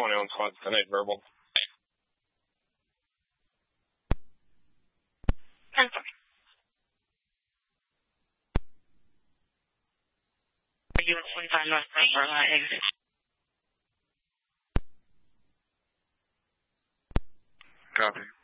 21 spots tonight, verbal. Are you at 25 North Carolina exit? Copy.